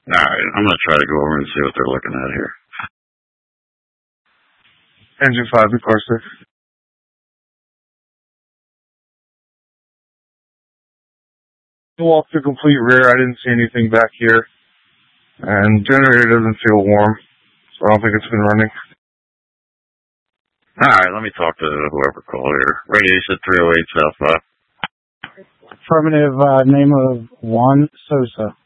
Alright, I'm gonna try to go over and see what they're looking at here. Engine 5, the car 6. Walk to complete rear. I didn't see anything back here. And generator doesn't feel warm, so I don't think it's been running. Alright, let me talk to whoever called here. Radio, you said 308 South 5. Affirmative, name of Juan Sosa.